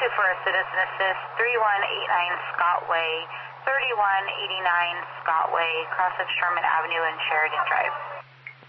for a citizen assist, 3189 Scott Way, 3189 Scott Way, cross of Sherman Avenue and Sheridan Drive.